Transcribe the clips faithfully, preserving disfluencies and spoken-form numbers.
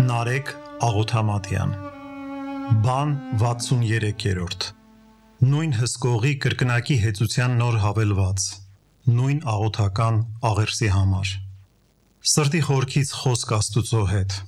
Նարեկ Աղոթամատյան Բան վաթսուններորդ Նույն հսկողի կրկնակի հեծության նոր հավելված Նույն աղոթական աղերսի համար Սրտի խորքից խոսք Աստուծո հետ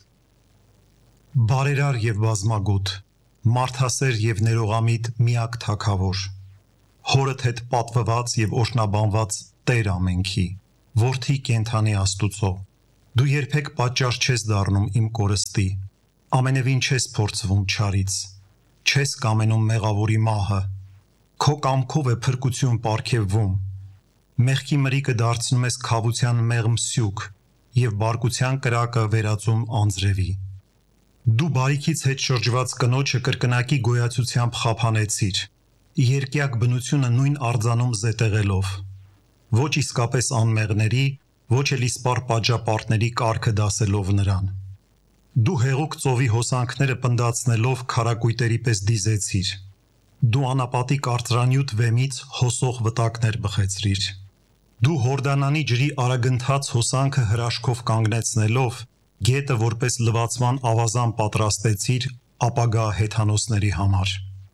Բարերար և բազմագութ Մարդասեր և ներողամիտ միակ թագավոր Հորդ հետ պատվված և օրհնաբանված Տեր ամենքի Որդի կենդանի Աստուծո Դու երբեք պատճառ չես դառնում իմ կորստի, ամենևին չես փորձվում չարից, չես կամենում մեղավորի մահը, քո կամքով է փրկություն պարգևվում, մեղքի մրիկը դարձնում ես քավության մեղմ սյուք և բարկության կրակը վերածում անձրևի։ Դու բարիքից հետ շրջված կնոջը կրկնակի գոյացությամբ խափանեցիր, երկյակ բնությունը նույն արձանում զետեղելով, ոչ իսկապես անմեղների, ոչ էլ իսպառ պատժապարտների կարգը դասելով նրան։ Դու հեղուկ ծովի հոսանքները պնդացնելով քարակույտերի պես դիզեցիր։ Դու անապատի կարծրանյութ վեմից հոսող վտակներ բխեցրիր։ Դու Հորդանանի ջրի արագընթաց հոսանքը հրաշքով կանգնեցնելով, գետը որպես լվացման ավազան պատրաստեցիր ապագա հեթանոսների համար։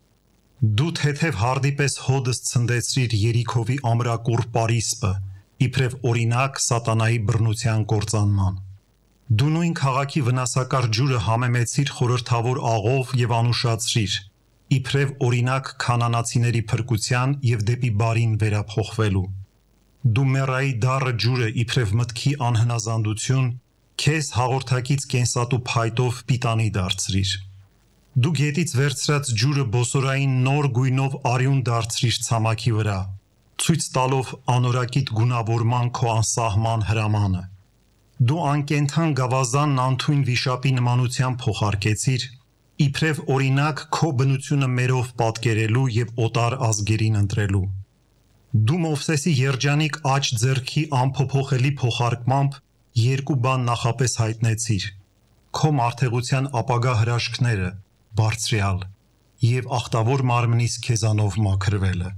Դու թեթև հարդի պես հոդս ցնդեցրիր Երիքովի ամրակուռ պարիսպը, իբրև օրինակ սատանայի բռնության կործանման։ Դու նույն քաղաքի վնասակար ջուրը համեմեցիր խորհրդավոր աղով և անուշացրիր, իբրև օրինակ քանանացիների փրկության և դեպի բարին վերափոխվելու։ Դու Մերայի դառը ջուրը իբրև մտքի անհնազանդություն, քեզ հաղորդակից կենսատու փայտով պիտանի դարձրիր։ Դու գետից վերցրած ջուրը բոսորային նոր գույնով արյուն դարձրիր ցամաքի վրա, ցույց տալով անորակիտ գունավորման քո անսահման հրամանը։ Դու անկենդան գավազանն անթույն վիշապի նմանությամբ փոխարկեցիր, իբրև օրինակ քո բնությունը մերով պատկերելու և օտար ազգերին ընտրելու։ Դու Մովսեսի երջանիկ աջ ձեռքի անփոփոխելի փոխարկմամբ երկու բան նախապես հայտնեցիր. քո մարդեղության ապագա հրաշքները, Բարձրյալ, և ախտավոր մարմնիս քեզանով մաքրվելը։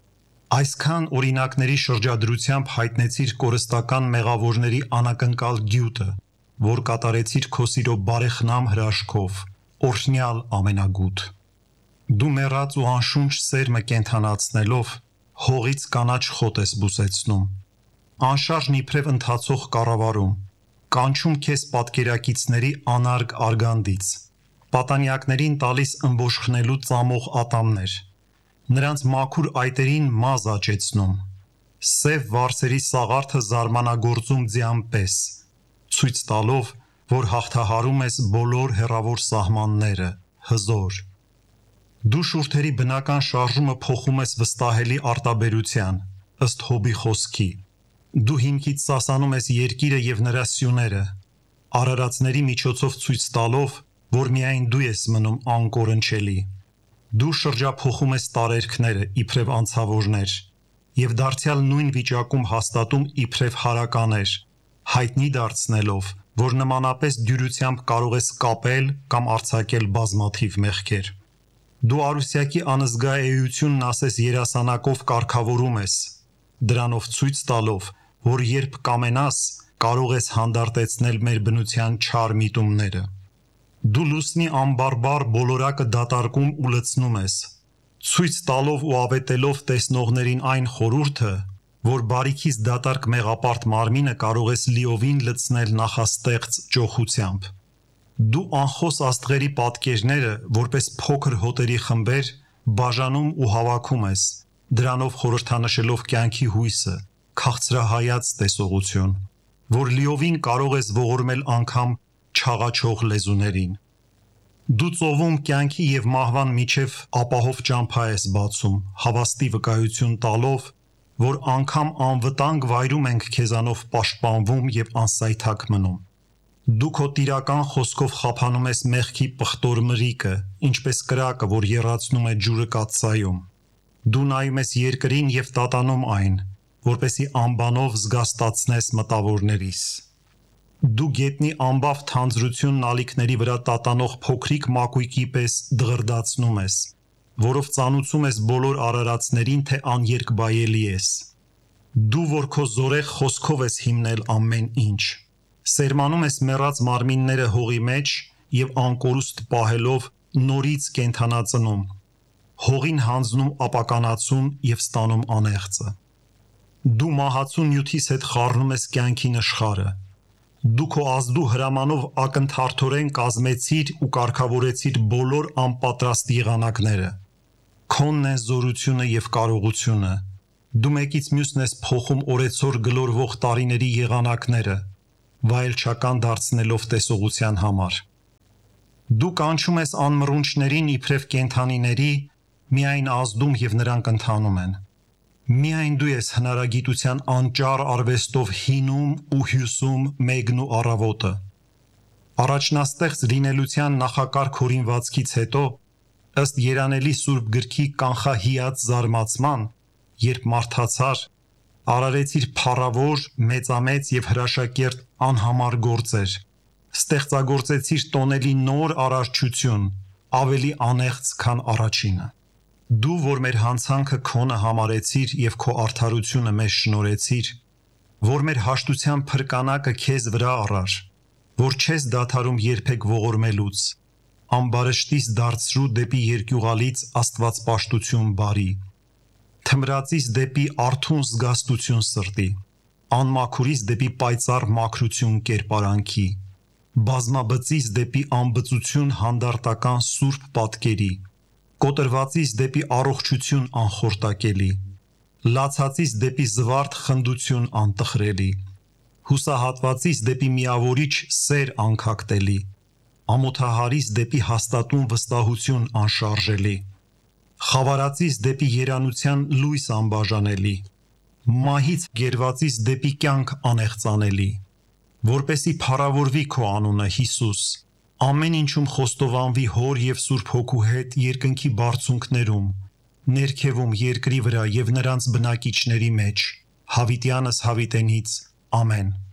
Այսքան օրինակների շրջադրությամբ հայտնեցիր կորստական մեղավորների անակնկալ գյուտը, որ կատարեցիր քո սիրո բարեխնամ հրաշքով, օրհնյալ ամենագութ։ Դու մեռած ու անշունչ սերմը կենդանացնելով, հողից կանաչ խոտ ես բուսեցնում, անշարժն իբրև ընթացող կառավարում, կանչում քեզ պատկերակիցների անարգ արգանդից, պատանյակներին տալիս ըմբոշխնելու ծամող ատամներ, նրանց մաքուր այտերին մազ աճեցնում, սև վարսերի սաղարթը զարմանագործում ձյան պես, ցույց տալով, որ հաղթահարում ես բոլոր հեռավոր սահմանները, հզոր։ Դու շուրթերի բնական շարժումը փոխում ես վստահելի արտաբերության, ըստ Հոբի խոսքի։ Դու հիմքից սասանում ես երկիրը և նրա սյուները, արարածների միջոցով ցույց տալով, որ միայն դու ես մնում անկորնչելի։ Դու շրջափոխում ես տարերքները, իբրև անցավորներ, և դարձյալ նույն վիճակում հաստատում իբրև հարականեր, հայտնի դարձնելով, որ նմանապես դյուրությամբ կարող ես կապել կամ արձակել բազմաթիվ մեղքեր։ Դու արուսյակի անզգա էությունն ասես երասանակով կարգավորում ես, դրանով ցույց տալով, որ երբ կամենաս, կարող ես հանդարտեցնել մեր բնության չար միտումները։ Դու լուսնի անբարբար բոլորակը դատարկում ու լցնում ես, ցույց տալով ու ավետելով տեսնողներին այն խորհուրդը, որ բարիքից դատարկ մեղապարտ մարմինը կարող ես լիովին լցնել նախաստեղծ ճոխությամբ։ Դու անխոս աստղերի պատկերները, որպես փոքր հոտերի խմբեր, բաժանում ու հավաքում ես, դրանով խորհրդանշելով կյանքի հույսը, քաղցրահայաց տեսողություն, որ լիովին կարող ես ողորմել անգամ չաղաչող լեզուներին։ Դու ծովում կյանքի և մահվան միջև ապահով ճամփա ես բացում, հավաստի վկայություն տալով, որ անգամ անվտանգ վայրում ենք քեզանով պաշտպանվում և անսայթակ մնում։ Դու քո տիրական խոսքով խափանում ես մեղքի պղտոր մրիկը, ինչպես կրակը, որ եռացնում է ջուրը կաթսայում։ Դու նայում ես երկրին և տատանում այն, որպեսզի անբանով զգաստացնես մտավորներիս։ Դու գետնի անբավ թանձրությունն ալիքների վրա տատանող փոքրիկ մակույկի պես դղրդացնում ես, որով ծանուցում ես բոլոր արարածներին, թե աներկբայելի ես։ Դու, որ քո զորեղ խոսքով ես հիմնել ամեն ինչ, սերմանում ես մեռած մարմինները հողի մեջ և անկորուստ պահելով նորից կենդանածնում, հողին հանձնում ապականացում և ստանում անեղծը։ Դու մահացու նյութիս հետ խառնում ես կյանքի նշխարը։ Դու քո ազդու հրամանով ակնթարթորեն կազմեցիր ու կարգավորեցիր բոլոր անպատրաստ եղանակները։ Քոնն են զորությունը և կարողությունը։ Դու մեկից մյուսն ես փոխում օրեցօր գլորվող տարիների եղանակները, վայելչական դարձնելով տեսողության համար։ Դու կանչում ես անմռունչներին իբրև կենդանիների, միայն ազդում և նրանք ընթանում են։ Միայն դու ես հնարագիտության անճառ արվեստով հինում ու հյուսում մեկն ու առավոտը։ Առաջնաստեղծ լինելության նախակարգ հորինվածքից հետո, ըստ Երանելի Սուրբ գրքի կանխահիած զարմացման, երբ մարդացար, արարեցիր փառավոր, մեծամեծ և հրաշակերտ անհամար գործեր, ստեղծագործեցիր տոնելի նոր արարչություն, ավելի անեղծ, քան առաջինը։ Դու, որ մեր հանցանքը քոնը համարեցիր և քո արդարությունը մեզ շնորհեցիր, որ մեր հաշտության փրկանակը քեզ վրա առար, որ չես դադարում երբեք ողորմելուց, ամբարշտիս դարձրու դեպի երկյուղալից աստվածպաշտություն բարի, թմրածից դեպի արթուն զգաստություն սրտի, անմաքուրից դեպի պայծառ մաքրություն կերպարանքի, բազմաբծից դեպի անբծություն հանդարտական սուրբ պատկերի, կոտրվածից դեպի առողջություն անխորտակելի, լացածից դեպի զվարթ խնդություն անտխրելի, հուսահատվածից դեպի միավորիչ սեր անքակտելի, ամոթահարից դեպի հաստատուն վստահություն անշարժելի, խավարածից դեպի երանության լույս անբաժանելի, մահից գերվածից դեպի կյանք անեղծանելի, որպեսզի փառավորվի քո անունը, Հիսուս, ամեն ինչում խոստովանվի Հոր և Սուրբ Հոգու հետ երկնքի բարձունքներում, ներքևում, երկրի վրա և նրանց բնակիչների մեջ, հավիտյանս հավիտենից, ամեն։